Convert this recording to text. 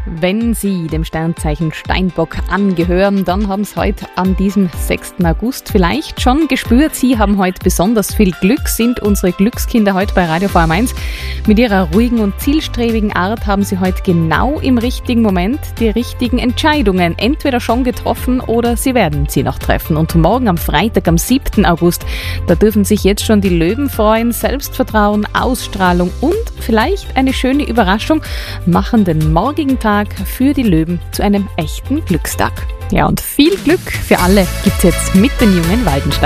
Wenn Sie dem Sternzeichen Steinbock angehören, dann haben Sie heute an diesem 6. August vielleicht schon gespürt. Sie haben heute besonders viel Glück, sind unsere Glückskinder heute bei Radio VM1. Mit ihrer ruhigen und zielstrebigen Art haben Sie heute genau im richtigen Moment die richtigen Entscheidungen entweder schon getroffen oder Sie werden sie noch treffen. Und morgen am Freitag, am 7. August, da dürfen sich jetzt schon die Löwen freuen. Selbstvertrauen, Ausstrahlung und vielleicht eine schöne Überraschung machen den morgigen Tag für die Löwen zu einem echten Glückstag. Ja, und viel Glück für alle gibt's jetzt mit den jungen Waldenstein.